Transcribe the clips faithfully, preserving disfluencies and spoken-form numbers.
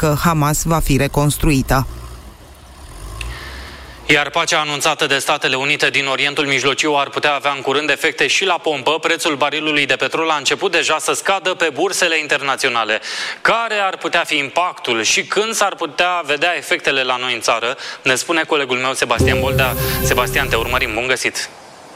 că Hamas va fi reconstruită. Iar pacea anunțată de Statele Unite din Orientul Mijlociu ar putea avea în curând efecte și la pompă. Prețul barilului de petrol a început deja să scadă pe bursele internaționale. Care ar putea fi impactul și când s-ar putea vedea efectele la noi în țară? Ne spune colegul meu Sebastian Boldea. Sebastian, te urmărim. Bun găsit!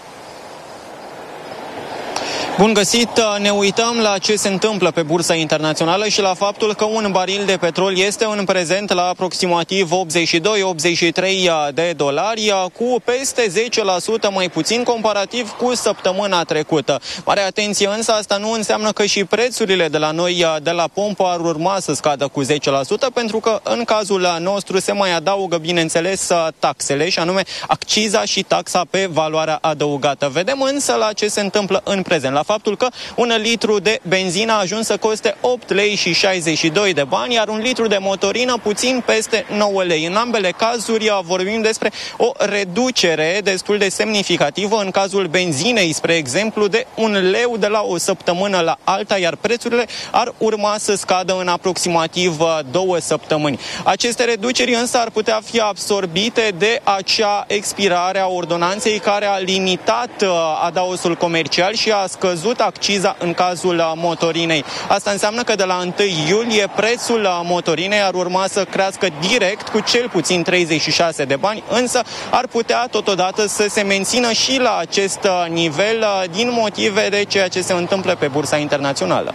Bun găsit! Ne uităm la ce se întâmplă pe bursa internațională și la faptul că un baril de petrol este în prezent la aproximativ optzeci și doi optzeci și trei de dolari, cu peste zece la sută mai puțin comparativ cu săptămâna trecută. Mare atenție însă, asta nu înseamnă că și prețurile de la noi, de la pompă, ar urma să scadă cu zece la sută, pentru că în cazul nostru se mai adaugă, bineînțeles, taxele, și anume acciza și taxa pe valoarea adăugată. Vedem însă la ce se întâmplă în prezent, la faptul că un litru de benzină a ajuns să coste opt lei și șaizeci și doi de bani, iar un litru de motorină puțin peste nouă lei. În ambele cazuri vorbim despre o reducere destul de semnificativă, în cazul benzinei, spre exemplu, de un leu de la o săptămână la alta, iar prețurile ar urma să scadă în aproximativ două săptămâni. Aceste reduceri însă ar putea fi absorbite de acea expirare a ordonanței care a limitat adaosul comercial și a scăzut acciza în cazul motorinei. Asta înseamnă că de la întâi iulie prețul motorinei ar urma să crească direct cu cel puțin treizeci și șase de bani, însă ar putea totodată să se mențină și la acest nivel din motive de ceea ce se întâmplă pe bursa internațională.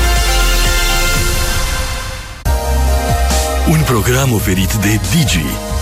Un program oferit de Digi,